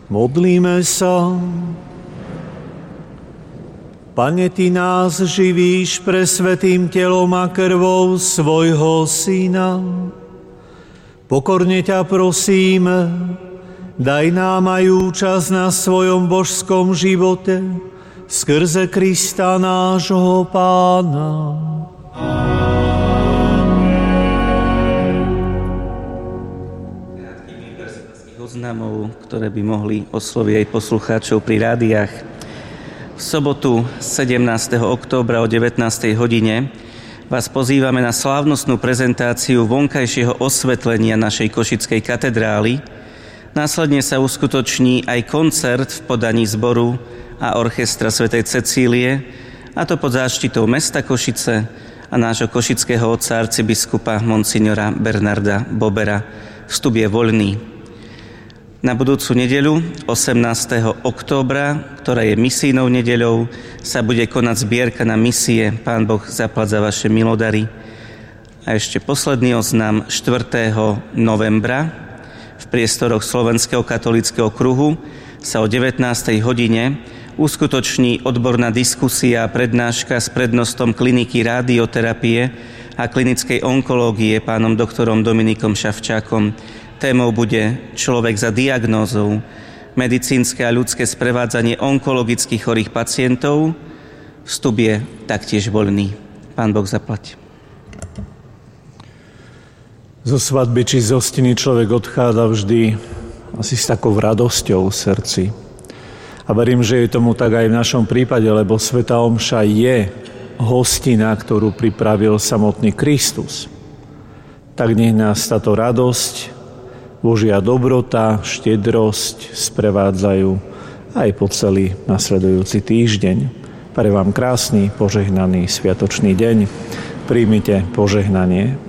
Modlíme sa. Pane, Ty nás živíš presvätým telom a krvou svojho Syna. Pokorne ťa prosíme, daj nám aj účasť na svojom božskom živote skrze Krista nášho Pána. Krátkými veršami oznamov, ktoré by mohli osloviť aj poslucháčov pri rádiách. V sobotu 17. októbra o 19. hodine vás pozývame na slávnostnú prezentáciu vonkajšieho osvetlenia našej Košickej katedrály. Následne sa uskutoční aj koncert v podaní zboru a orchestra svätej Cecílie, a to pod záštitou mesta Košice a nášho košického otca arcibiskupa monsignora Bernarda Bobera. Vstup je voľný. Na budúcu nedeľu, 18. októbra, ktorá je misijnou nedeľou, sa bude konať zbierka na misie Pán Boh zaplať za vaše milodary. A ešte posledný oznam: 4. novembra v priestoroch Slovenského katolíckeho kruhu sa o 19. hodine uskutoční odborná diskusia a prednáška s prednostom kliniky rádioterapie a klinickej onkológie pánom doktorom Dominikom Šavčákom. Témou bude Človek za diagnózou, medicínske a ľudské sprevádzanie onkologických chorých pacientov. Vstup je taktiež voľný. Pán Boh zaplať. Zo svadby či z hostiny človek odchádza vždy asi s takou radosťou v srdci. A verím, že je tomu tak aj v našom prípade, lebo svätá omša je hostina, ktorú pripravil samotný Kristus. Tak nech nás táto radosť, Božia dobrota, štedrosť sprevádzajú aj po celý nasledujúci týždeň. Prajem vám krásny, požehnaný sviatočný deň. Príjmite požehnanie